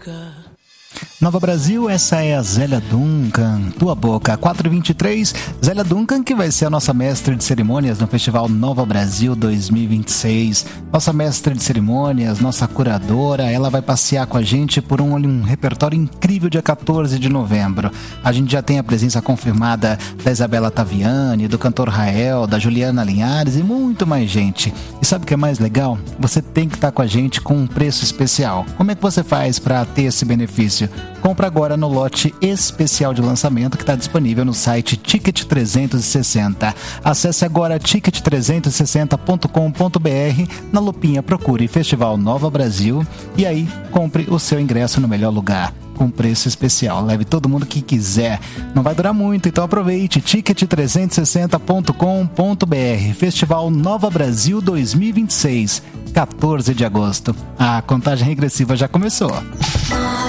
Nova Brasil, essa é a Zélia Duncan, Tua Boca, 4h23, Zélia Duncan, que vai ser a nossa mestre de cerimônias no Festival Nova Brasil 2026, nossa mestre de cerimônias, nossa curadora, ela vai passear com a gente por um repertório incrível dia 14 de novembro. A gente já tem a presença confirmada da Isabela Taviani, do cantor Rael, da Juliana Linhares e muito mais gente. E sabe o que é mais legal? Você tem que estar com a gente com um preço especial. Como é que você faz para ter esse benefício? Compra agora no lote especial de lançamento que está disponível no site Ticket 360. Acesse agora ticket360.com.br, na lupinha procure Festival Nova Brasil e aí compre o seu ingresso no melhor lugar, com preço especial. Leve todo mundo que quiser. Não vai durar muito, então aproveite. Ticket360.com.br. Festival Nova Brasil 2026, 14 de agosto. A contagem regressiva já começou.